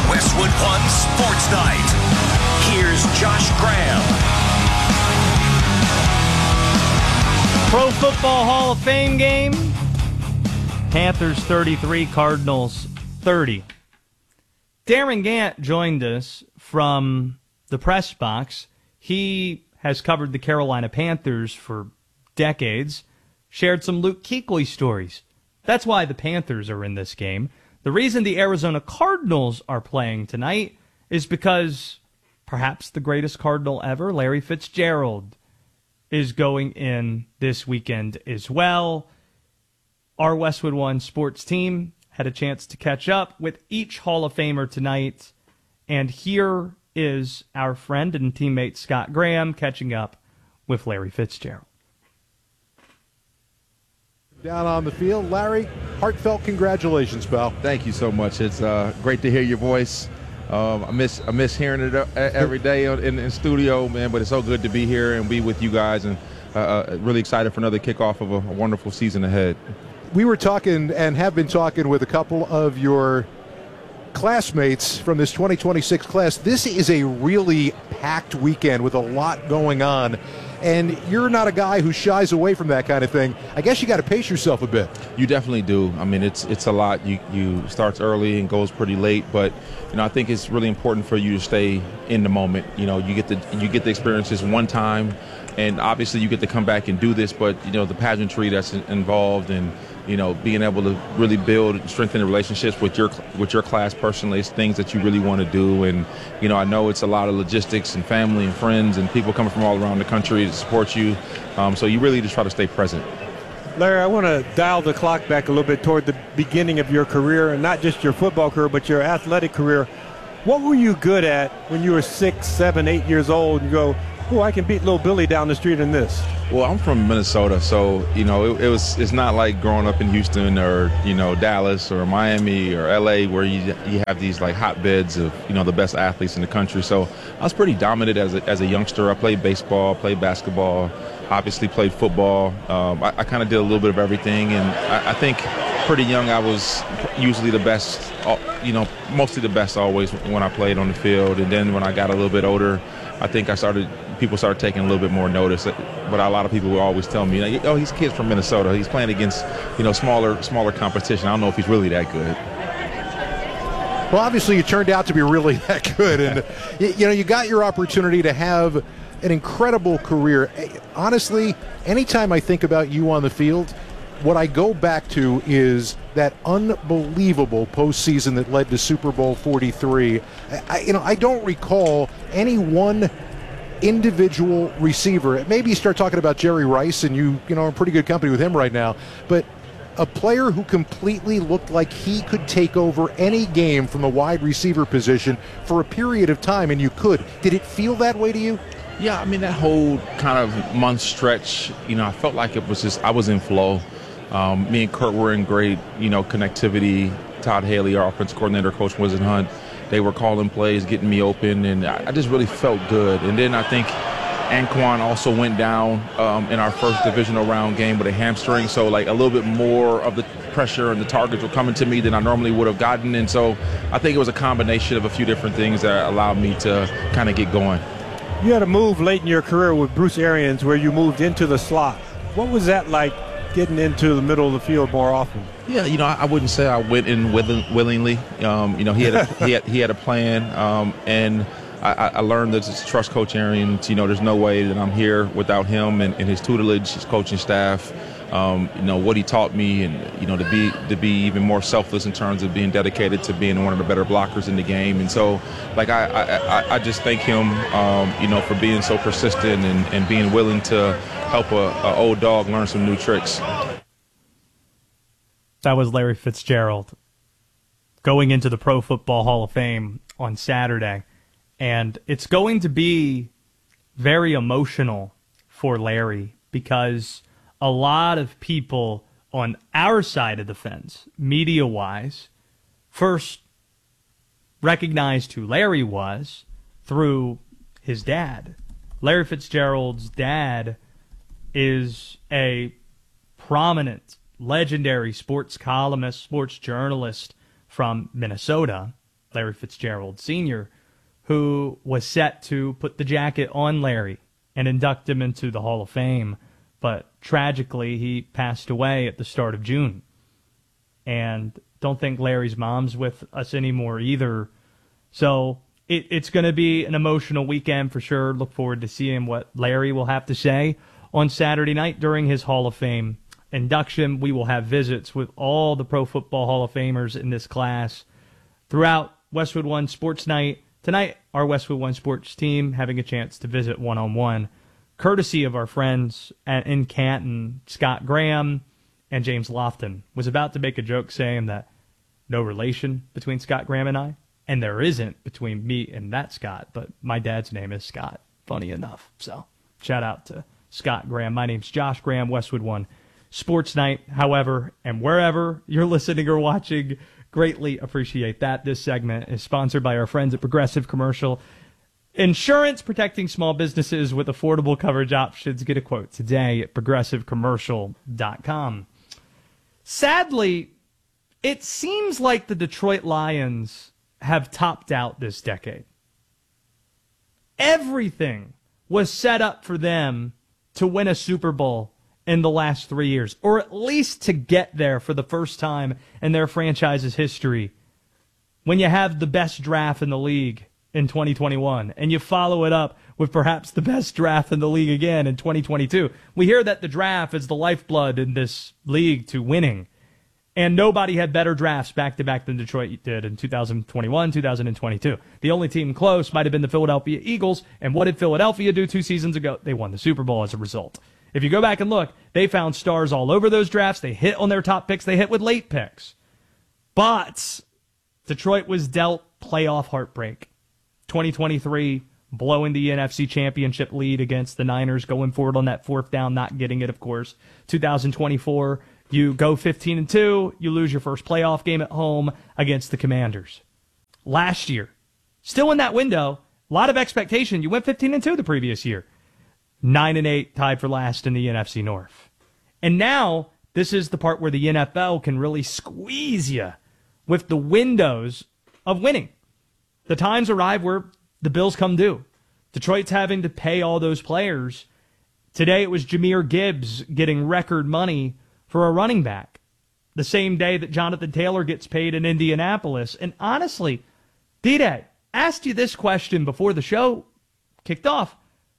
Westwood One Sports Night. Here's Josh Graham. Pro Football Hall of Fame game. Panthers 33, Cardinals 30. Darren Gant joined us from the press box. He has covered the Carolina Panthers for decades, shared some Luke Kuechly stories. That's why the Panthers are in this game. The reason the Arizona Cardinals are playing tonight is because perhaps the greatest Cardinal ever, Larry Fitzgerald, is going in this weekend as well. Our Westwood One sports team had a chance to catch up with each Hall of Famer tonight, and here is our friend and teammate Scott Graham catching up with Larry Fitzgerald. Down on the field, Larry, heartfelt congratulations, pal. Thank you so much. It's great to hear your voice. I miss hearing it every day in studio, man. But it's so good to be here and be with you guys, and really excited for another kickoff of a wonderful season ahead. We were talking and have been talking with a couple of your classmates from this 2026 class. This is a really packed weekend with a lot going on. And you're not a guy who shies away from that kind of thing. I guess you got to pace yourself a bit. You definitely do. I mean, it's a lot. You starts early and goes pretty late, but I think it's really important for you to stay in the moment. You get the experiences one time, and obviously you get to come back and do this. But the pageantry that's involved, and being able to really build and strengthen the relationships with your class personally is things that you really want to do. And I know it's a lot of logistics and family and friends and people coming from all around the country to support you. So you really just try to stay present. Larry, I want to dial the clock back a little bit toward the beginning of your career, and not just your football career, but your athletic career. What were you good at when you were 6, 7, 8 years old? And you go, oh, I can beat little Billy down the street in this. Well, I'm from Minnesota, so it's not like growing up in Houston or Dallas or Miami or LA where you have these like hotbeds of the best athletes in the country. So I was pretty dominant as a youngster. I played baseball, played basketball, obviously played football. I kind of did a little bit of everything, and I think pretty young I was usually the best, mostly the best always when I played on the field. And then when I got a little bit older, I think people started taking a little bit more notice. But a lot of people would always tell me, oh, he's a kid from Minnesota. He's playing against, smaller competition. I don't know if he's really that good. Well, obviously you turned out to be really that good. And, you got your opportunity to have an incredible career. Honestly, anytime I think about you on the field, what I go back to is that unbelievable postseason that led to Super Bowl 43. I don't recall any one individual receiver. Maybe you start talking about Jerry Rice, and you are in pretty good company with him right now. But a player who completely looked like he could take over any game from the wide receiver position for a period of time, and you could. Did it feel that way to you? Yeah, I mean, that whole kind of month stretch, I felt like it was just, I was in flow. Me and Kurt were in great, connectivity. Todd Haley, our offensive coordinator, Coach Winston Hunt, they were calling plays, getting me open, and I just really felt good. And then I think Anquan also went down in our first divisional round game with a hamstring, so like a little bit more of the pressure and the targets were coming to me than I normally would have gotten. And so I think it was a combination of a few different things that allowed me to kind of get going. You had a move late in your career with Bruce Arians where you moved into the slot. What was that like, getting into the middle of the field more often? Yeah, I wouldn't say I went in willingly. He had a plan, and I learned to trust Coach Arians. There's no way that I'm here without him and his tutelage, his coaching staff. What he taught me, and to be even more selfless in terms of being dedicated to being one of the better blockers in the game. And so, like I just thank him, for being so persistent and being willing to help a old dog learn some new tricks. That was Larry Fitzgerald going into the Pro Football Hall of Fame on Saturday. And it's going to be very emotional for Larry because a lot of people on our side of the fence, media-wise, first recognized who Larry was through his dad. Larry Fitzgerald's dad is a prominent, legendary sports columnist, sports journalist from Minnesota. Larry Fitzgerald Sr., who was set to put the jacket on Larry and induct him into the Hall of Fame. But tragically, he passed away at the start of June. And don't think Larry's mom's with us anymore either. So it's going to be an emotional weekend for sure. Look forward to seeing what Larry will have to say on Saturday night during his Hall of Fame induction. We will have visits with all the Pro Football Hall of Famers in this class throughout Westwood One Sports Night. Tonight, our Westwood One Sports team having a chance to visit one-on-one, courtesy of our friends in Canton, Scott Graham and James Lofton. Was about to make a joke saying that no relation between Scott Graham and I, and there isn't between me and that Scott, but my dad's name is Scott, funny enough. So shout out to Scott Graham. My name's Josh Graham, Westwood One Sports Night. However, and wherever you're listening or watching, greatly appreciate that. This segment is sponsored by our friends at Progressive Commercial Insurance, protecting small businesses with affordable coverage options. Get a quote today at progressivecommercial.com. Sadly, it seems like the Detroit Lions have topped out this decade. Everything was set up for them to win a Super Bowl in the last 3 years, or at least to get there for the first time in their franchise's history. When you have the best draft in the league in 2021, and you follow it up with perhaps the best draft in the league again in 2022. We hear that the draft is the lifeblood in this league to winning, and nobody had better drafts back-to-back than Detroit did in 2021, 2022. The only team close might have been the Philadelphia Eagles, and what did Philadelphia do 2 seasons ago? They won the Super Bowl as a result. If you go back and look, they found stars all over those drafts. They hit on their top picks. They hit with late picks. But Detroit was dealt playoff heartbreak. 2023, blowing the NFC Championship lead against the Niners, going forward on that fourth down, not getting it, of course. 2024, you go 15-2, you lose your first playoff game at home against the Commanders. Last year, still in that window, a lot of expectation. You went 15-2 the previous year. 9-8, tied for last in the NFC North. And now, this is the part where the NFL can really squeeze you with the windows of winning. The times arrive where the bills come due. Detroit's having to pay all those players. Today it was Jahmyr Gibbs getting record money for a running back. The same day that Jonathan Taylor gets paid in Indianapolis. And honestly, D-Day, asked you this question before the show kicked off.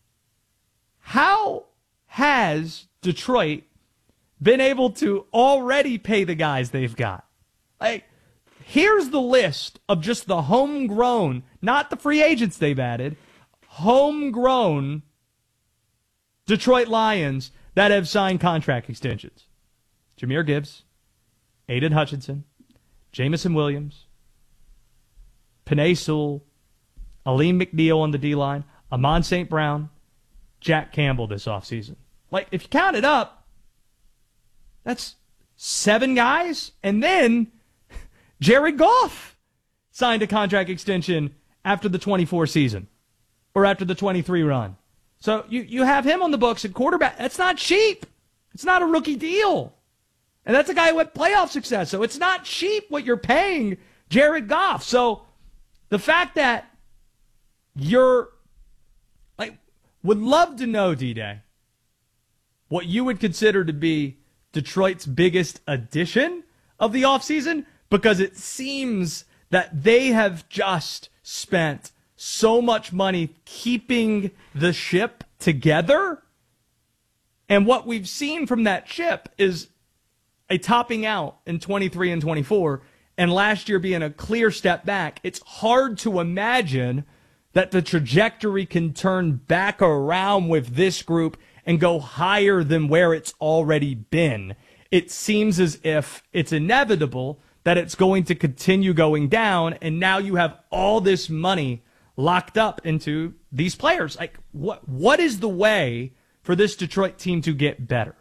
How has Detroit been able to already pay the guys they've got? Like, here's the list of just the homegrown, not the free agents they've added, homegrown Detroit Lions that have signed contract extensions. Jahmyr Gibbs, Aiden Hutchinson, Jamison Williams, Penei Sewell, Aleem McNeil on the D-line, Amon St. Brown, Jack Campbell this offseason. Like, if you count it up, that's 7 guys. And then Jared Goff signed a contract extension after the 24 season or after the 23 run. So you have him on the books at quarterback. That's not cheap. It's not a rookie deal. And that's a guy who had playoff success. So it's not cheap what you're paying Jared Goff. So the fact that you're would love to know, D-Day, what you would consider to be Detroit's biggest addition of the offseason, because it seems that they have just spent so much money keeping the ship together. And what we've seen from that ship is a topping out in 23 and 24, and last year being a clear step back. It's hard to imagine that the trajectory can turn back around with this group and go higher than where it's already been. It seems as if it's inevitable that it's going to continue going down, and now you have all this money locked up into these players. Like, what is the way for this Detroit team to get better?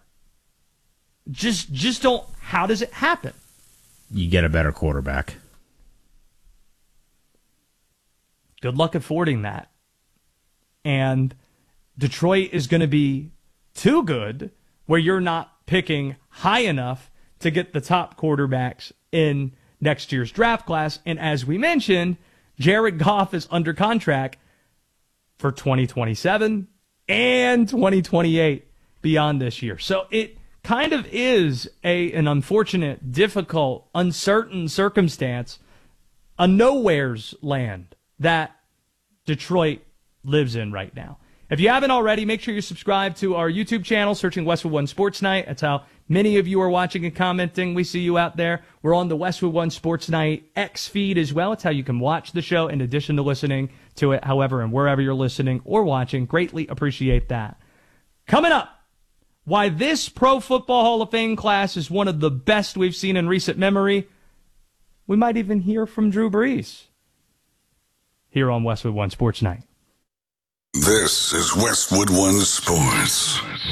Just don't. How does it happen? You get a better quarterback. Good luck affording that. And Detroit is going to be too good where you're not picking high enough to get the top quarterbacks in next year's draft class. And as we mentioned, Jared Goff is under contract for 2027 and 2028 beyond this year. So it kind of is an unfortunate, difficult, uncertain circumstance, a nowhere's land that Detroit lives in right now. If you haven't already, make sure you subscribe to our YouTube channel, searching Westwood One Sports Night. That's how many of you are watching and commenting. We see you out there. We're on the Westwood One Sports Night X feed as well. It's how you can watch the show in addition to listening to it, however, and wherever you're listening or watching. Greatly appreciate that. Coming up, why this Pro Football Hall of Fame class is one of the best we've seen in recent memory. We might even hear from Drew Brees here on Westwood One Sports Night. This is Westwood One Sports.